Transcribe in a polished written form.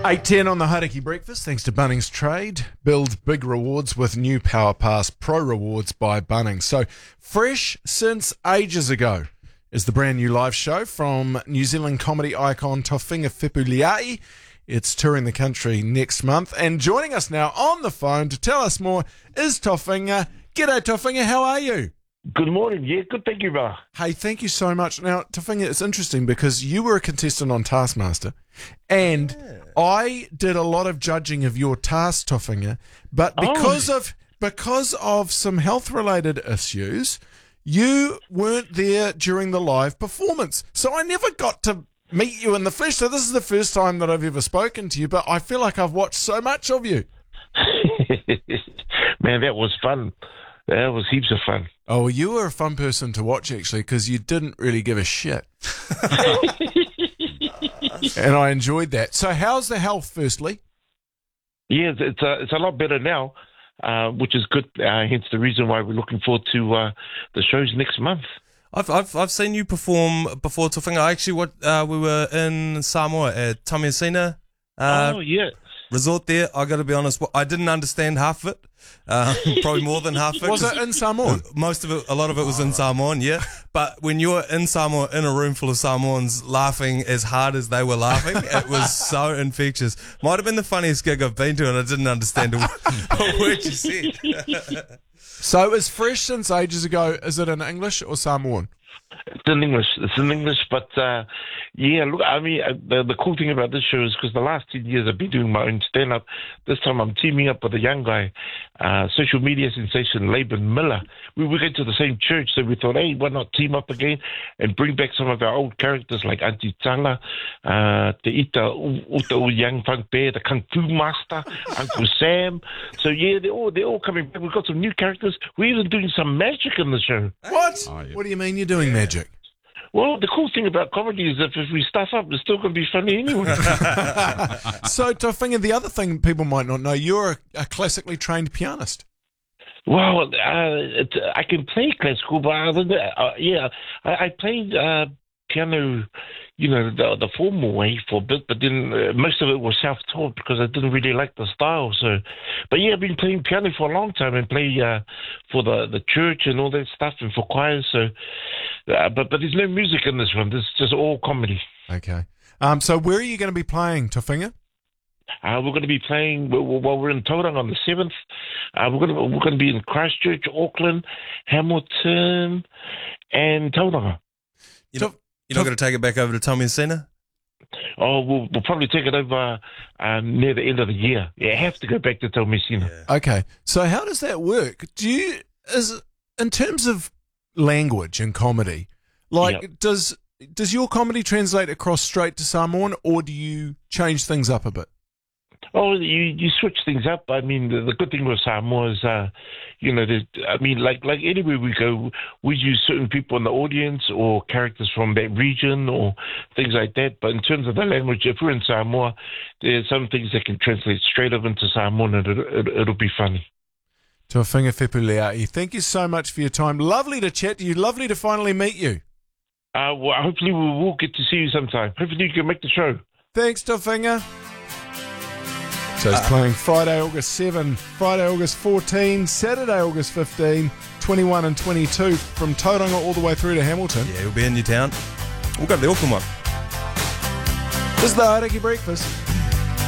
8:10 on the Hauraki Breakfast, thanks to Bunnings Trade. Build big rewards with new Power Pass Pro Rewards by Bunnings. So, fresh since ages ago is the brand new live show from New Zealand comedy icon Tofinga Fepuleai. It's touring the country next month. And joining us now on the phone to tell us more is Tofinga. G'day, Tofinga. How are you? Good morning. Yeah, good. Thank you, brother. Hey, thank you so much. Now, Tofinga, it's interesting because you were a contestant on Taskmaster, and I did a lot of judging of your task, Tofinga, but because of some health-related issues, you weren't there during the live performance. So I never got to meet you in the flesh. So this is the first time that I've ever spoken to you, but I feel like I've watched so much of you. Man, that was fun. That was heaps of fun. Oh, well, you were a fun person to watch, actually, because you didn't really give a shit. And I enjoyed that. So how's the health, firstly? Yeah, it's a lot better now, which is good. Hence the reason why we're looking forward to the shows next month. I've seen you perform before, Tofinga. Actually, we were in Samoa at Tamiasina. Yeah. Resort there. I got to be honest, I didn't understand half of it. Probably more than half of it. Was it in Samoan? Most of it, a lot of it was in Samoan, yeah. But when you're in Samoa, in a room full of Samoans laughing as hard as they were laughing, it was so infectious. Might have been the funniest gig I've been to, and I didn't understand a word you said. So it's fresh since ages ago. Is it in English or Samoan? It's in English, but yeah, look, I mean, the cool thing about this show is because the last 10 years I've been doing my own stand-up. This time I'm teaming up with a young guy, social media sensation, Laban Miller. We went to the same church, so we thought, hey, why not team up again and bring back some of our old characters like Auntie Tanga, Te Ita Uta Young Funk Bear, the Kung Fu Master, Uncle Sam. So yeah, they're all coming back. We've got some new characters. We're even doing some magic in the show. What? Oh, yeah. What do you mean you're doing magic? Well, the cool thing about comedy is that if we stuff up, it's still going to be funny anyway. So, Tofinga, the other thing people might not know, you're a classically trained pianist. Well, I can play classical, but I played piano, the formal way for a bit, but then most of it was self-taught because I didn't really like the style. So, but yeah, I've been playing piano for a long time and play for the church and all that stuff and for choirs. So, but there's no music in this one. This is just all comedy. Okay. So where are you going to be playing, Tofinga? We're going to be playing. We're in Tauranga on the 7th. We're going to be in Christchurch, Auckland, Hamilton, and Tauranga. You're not going to take it back over to Tamiasina? Oh, we'll probably take it over near the end of the year. Yeah, I have to go back to Tamiasina. Yeah. Okay. So how does that work? In terms of language and comedy, does your comedy translate across straight to Samoan, or do you change things up a bit? Oh, you switch things up. I mean, the good thing with Samoa is, like anywhere we go, we use certain people in the audience or characters from that region or things like that. But in terms of the language, if we're in Samoa, there's some things that can translate straight up into Samoan and it'll be funny. Tofinga Fepuleai, thank you so much for your time. Lovely to chat to you. Lovely to finally meet you. Well, hopefully we will get to see you sometime. Hopefully you can make the show. Thanks, Tofinga. So he's playing Friday, August 7, Friday, August 14, Saturday, August 15, 21 and 22 from Tauranga all the way through to Hamilton. Yeah, he'll be in your town. We'll go to the Auckland one. This is the Hauraki Breakfast.